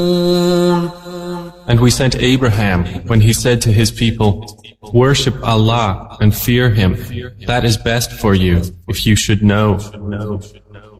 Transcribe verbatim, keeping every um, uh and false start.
And we sent Abraham when he said to his people, "Worship Allah and fear Him. That is best for you if you should know."